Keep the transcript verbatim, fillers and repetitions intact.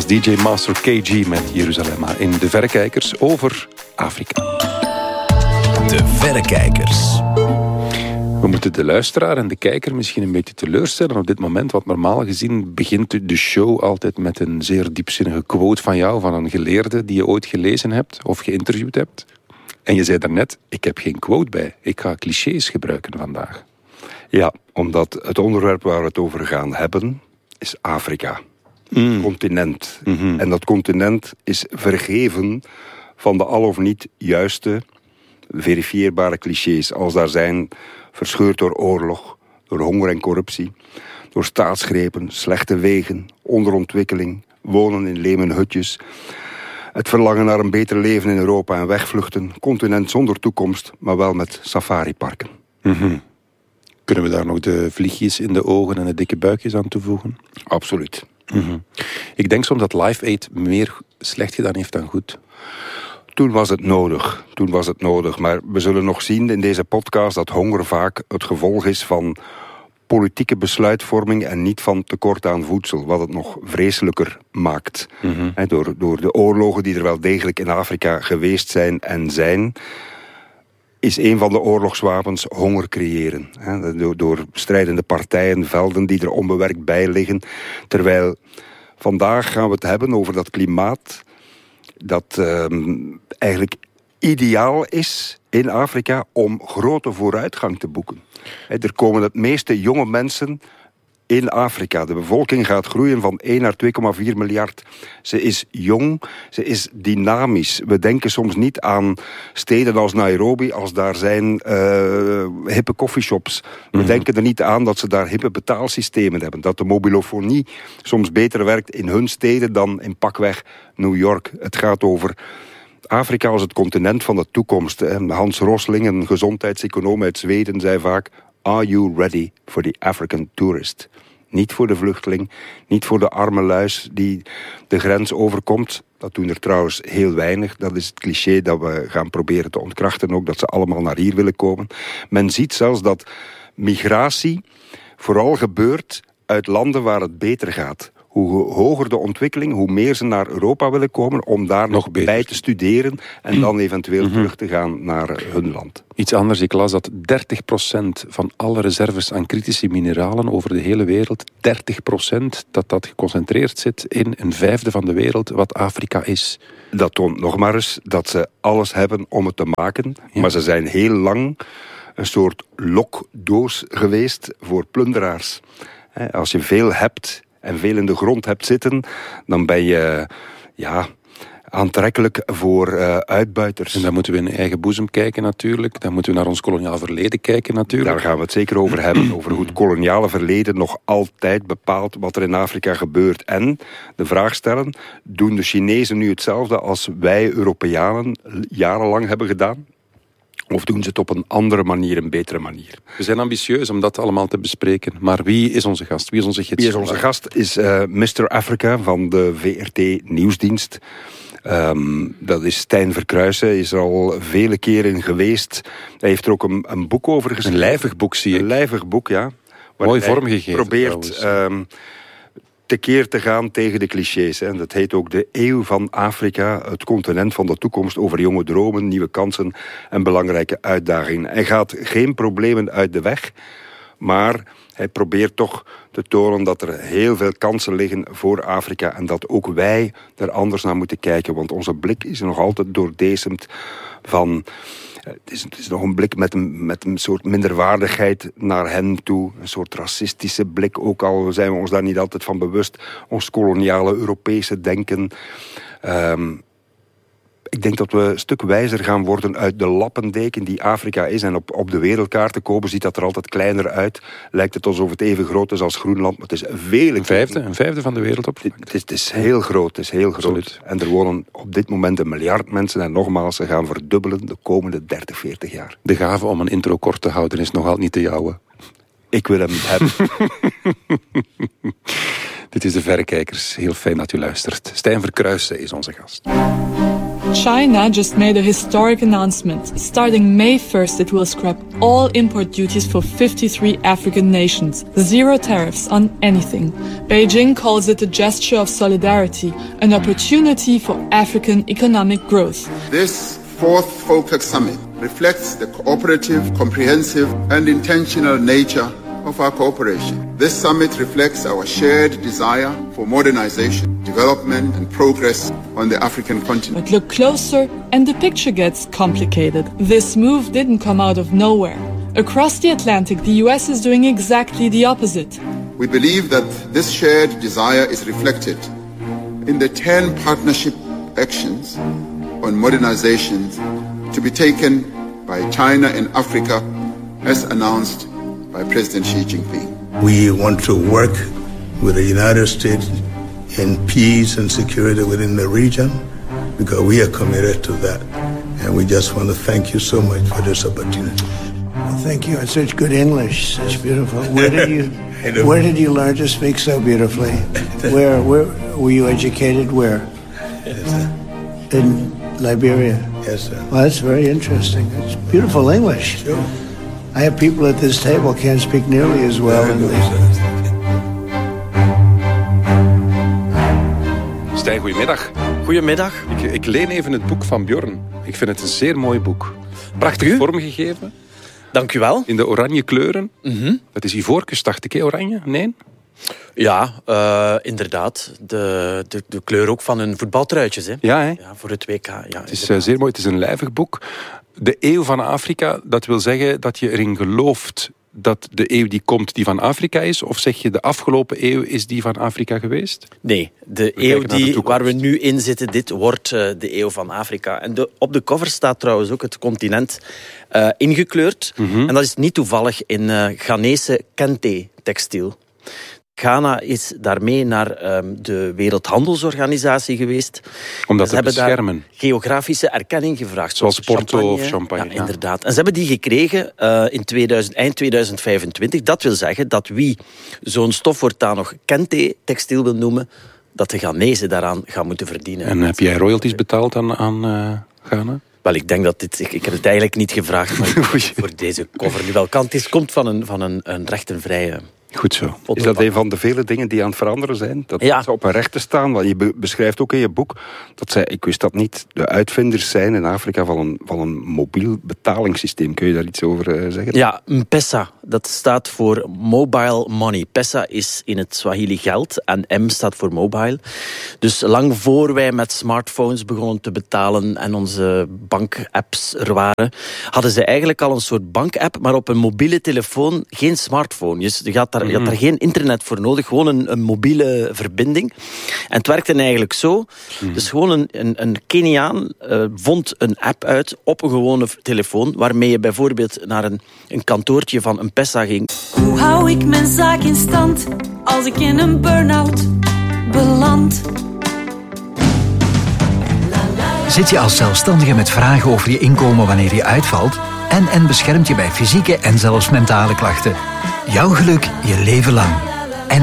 D J Master K G met Jeruzalemma in De Verrekijkers over Afrika. De Verrekijkers. We moeten de luisteraar en de kijker misschien een beetje teleurstellen op dit moment, want normaal gezien begint de show altijd met een zeer diepzinnige quote van jou, van een geleerde die je ooit gelezen hebt of geïnterviewd hebt. En je zei daarnet, ik heb geen quote bij, ik ga clichés gebruiken vandaag. Ja, omdat het onderwerp waar we het over gaan hebben is Afrika. Mm. Het continent. Mm-hmm. En dat continent is vergeven van de al of niet juiste, verifieerbare clichés. Als daar zijn verscheurd door oorlog, door honger en corruptie, door staatsgrepen, slechte wegen, onderontwikkeling, wonen in lemen hutjes, het verlangen naar een beter leven in Europa en wegvluchten, continent zonder toekomst, maar wel met safariparken. Mm-hmm. Kunnen we daar nog de vliegjes in de ogen en de dikke buikjes aan toevoegen? Absoluut. Mm-hmm. Ik denk soms dat Live Aid meer slecht gedaan heeft dan goed. Toen was het nodig. Toen was het nodig. Maar we zullen nog zien in deze podcast dat honger vaak het gevolg is van politieke besluitvorming en niet van tekort aan voedsel, wat het nog vreselijker maakt. Mm-hmm. He, door, door de oorlogen die er wel degelijk in Afrika geweest zijn en zijn, is een van de oorlogswapens honger creëren. He, door, door strijdende partijen, velden die er onbewerkt bij liggen. Terwijl vandaag gaan we het hebben over dat klimaat dat um, eigenlijk ideaal is in Afrika om grote vooruitgang te boeken. He, er komen het meeste jonge mensen in Afrika. De bevolking gaat groeien van één naar twee komma vier miljard. Ze is jong, ze is dynamisch. We denken soms niet aan steden als Nairobi als daar zijn uh, hippe coffeeshops. We Mm-hmm. denken er niet aan dat ze daar hippe betaalsystemen hebben. Dat de mobilofonie soms beter werkt in hun steden dan in pakweg New York. Het gaat over Afrika als het continent van de toekomst. Hans Rosling, een gezondheidseconoom uit Zweden, zei vaak: Are you ready for the African tourist? Niet voor de vluchteling, niet voor de arme luis die de grens overkomt. Dat doen er trouwens heel weinig. Dat is het cliché dat we gaan proberen te ontkrachten ook, dat ze allemaal naar hier willen komen. Men ziet zelfs dat migratie vooral gebeurt uit landen waar het beter gaat. Hoe hoger de ontwikkeling, hoe meer ze naar Europa willen komen om daar nog, nog bij te studeren en dan eventueel mm-hmm. terug te gaan naar hun land. Iets anders, ik las dat dertig procent van alle reserves aan kritische mineralen over de hele wereld, dertig procent dat dat geconcentreerd zit in een vijfde van de wereld wat Afrika is. Dat toont nog maar eens dat ze alles hebben om het te maken, ja. Maar ze zijn heel lang een soort lokdoos geweest voor plunderaars. Als je veel hebt en veel in de grond hebt zitten, dan ben je ja, aantrekkelijk voor uh, uitbuiters. En dan moeten we in eigen boezem kijken natuurlijk. Dan moeten we naar ons koloniaal verleden kijken natuurlijk. Daar gaan we het zeker over hebben. Over hoe het koloniale verleden nog altijd bepaalt wat er in Afrika gebeurt. En de vraag stellen, doen de Chinezen nu hetzelfde als wij Europeanen jarenlang hebben gedaan? Of doen ze het op een andere manier, een betere manier? We zijn ambitieus om dat allemaal te bespreken. Maar wie is onze gast? Wie is onze gids? Wie is onze gast? Is uh, mister Africa van de V R T Nieuwsdienst. Um, dat is Stijn Verkruijsen. Hij is er al vele keren geweest. Hij heeft er ook een, een boek over geschreven. Een lijvig boek, zie ik. Een lijvig boek, ja. Mooi vormgegeven. Probeert um, tekeer te gaan tegen de clichés. Hè. Dat heet ook de eeuw van Afrika, het continent van de toekomst, over jonge dromen, nieuwe kansen en belangrijke uitdagingen. Hij gaat geen problemen uit de weg, maar hij probeert toch te tonen dat er heel veel kansen liggen voor Afrika en dat ook wij er anders naar moeten kijken, want onze blik is nog altijd doordezemd van... Het is, het is nog een blik met een, met een soort minderwaardigheid naar hen toe. Een soort racistische blik, ook al zijn we ons daar niet altijd van bewust. Ons koloniale Europese denken. Um, ik denk dat we een stuk wijzer gaan worden uit de lappendeken die Afrika is. En op, op de wereldkaart te kopen ziet dat er altijd kleiner uit. Lijkt het alsof het even groot is als Groenland. Maar het is veel... Een vijfde, een vijfde van de wereldoppervlakte. Het is, het is heel groot, het is heel groot. Absoluut. En er wonen op dit moment een miljard mensen. En nogmaals, ze gaan verdubbelen de komende dertig, veertig jaar. De gave om een intro kort te houden is nog altijd niet de jouwe. Ik wil hem niet hebben. Dit is De Verrekijkers. Heel fijn dat u luistert. Stijn Verkruijsen is onze gast. China just made a historic announcement. Starting May first, it will scrap all import duties for fifty-three African nations. Zero tariffs on anything. Beijing calls it a gesture of solidarity, an opportunity for African economic growth. This fourth FOCAC summit reflects the cooperative, comprehensive and intentional nature of our cooperation. This summit reflects our shared desire for modernization, development and progress on the African continent. But look closer and the picture gets complicated. This move didn't come out of nowhere. Across the Atlantic, the U S is doing exactly the opposite. We believe that this shared desire is reflected in the ten partnership actions on modernization to be taken by China and Africa as announced by President Xi Jinping. We want to work with the United States in peace and security within the region because we are committed to that. And we just want to thank you so much for this opportunity. Well, thank you. It's such good English. Such beautiful. Where did you Where did you learn to speak so beautifully? Where where were you educated? Where? Yes, sir. In Liberia. Yes, sir. Well, that's very interesting. It's beautiful English. Sure. I have people at this table can't speak nearly as well English. Stijn, goedemiddag. Goedemiddag. Ik, ik leen even het boek van Bjorn. Ik vind het een zeer mooi boek. Prachtig vormgegeven. Dank u wel. In de oranje kleuren. Mm-hmm. Het is Ivoorkust, dacht ik, hè, oranje? Nee? Ja, uh, inderdaad. De, de, de kleur ook van hun voetbaltruitjes. Hè. Ja, hè? Ja, voor het W K. Ja, het is uh, zeer mooi. Het is een lijvig boek. De eeuw van Afrika, dat wil zeggen dat je erin gelooft dat de eeuw die komt die van Afrika is? Of zeg je de afgelopen eeuw is die van Afrika geweest? Nee, de we eeuw die, de waar we nu in zitten, dit wordt uh, de eeuw van Afrika. En de, op de cover staat trouwens ook het continent uh, ingekleurd. Mm-hmm. En dat is niet toevallig in uh, Ghanese Kente textiel. Ghana is daarmee naar um, de Wereldhandelsorganisatie geweest. Om dat ze te hebben beschermen. Daar geografische erkenning gevraagd. Zoals Porto champagne. of champagne. Ja, ja, inderdaad. En ze hebben die gekregen uh, in tweeduizend, eind tweeduizend vijfentwintig. Dat wil zeggen dat wie zo'n stof voortaan nog Kente textiel wil noemen, dat de Ghanese daaraan gaan moeten verdienen. En heb jij royalties betaald aan, aan uh, Ghana? Wel, ik denk dat dit... Ik, ik heb het eigenlijk niet gevraagd, maar voor deze cover nu wel kan. Het is, komt van een, van een, een recht en vrije... Goed zo. Is dat een van de vele dingen die aan het veranderen zijn? Dat ja. ze op een rechte staan? Want je beschrijft ook in je boek dat zij, ik wist dat niet, de uitvinders zijn in Afrika van een, van een mobiel betalingssysteem. Kun je daar iets over uh, zeggen? Ja, M-Pesa. Dat staat voor mobile money. Pesa is in het Swahili geld en M staat voor mobile. Dus lang voor wij met smartphones begonnen te betalen en onze bankapps er waren, hadden ze eigenlijk al een soort bankapp, maar op een mobiele telefoon geen smartphone. Dus je gaat daar Je had daar geen internet voor nodig, gewoon een, een mobiele verbinding. En het werkte eigenlijk zo. Mm. Dus gewoon een, een, een Keniaan uh, vond een app uit op een gewone telefoon, waarmee je bijvoorbeeld naar een, een kantoortje van een Pesa ging. Hoe hou ik mijn zaak in stand als ik in een burn-out beland? Zit je als zelfstandige met vragen over je inkomen wanneer je uitvalt? En en beschermt je bij fysieke en zelfs mentale klachten. Jouw geluk je leven lang.